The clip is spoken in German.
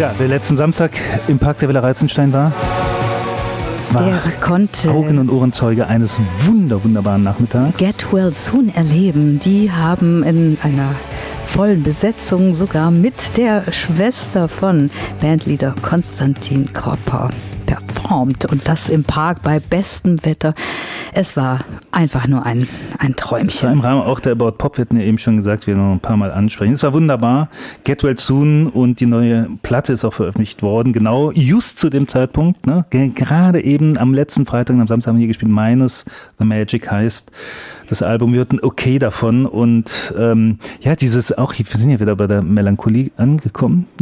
Ja, wer letzten Samstag im Park der Villa Reitzenstein war der konnte Augen- und Ohrenzeuge eines wunderbaren Nachmittags. Get Well Soon erleben. Die haben in einer vollen Besetzung sogar mit der Schwester von Bandleader Konstantin Kropper performt und das im Park bei bestem Wetter. Es war einfach nur ein Träumchen. Das war im Rahmen auch der About Pop, wir hatten ja eben schon gesagt, wir noch ein paar Mal ansprechen. Es war wunderbar. Get Well Soon und die neue Platte ist auch veröffentlicht worden. Genau, just zu dem Zeitpunkt, ne? Gerade eben am letzten Freitag und am Samstag haben wir hier gespielt. Minus the Magic heißt das Album. Wir hatten okay davon und ja, dieses auch, wir sind ja wieder bei der Melancholie angekommen.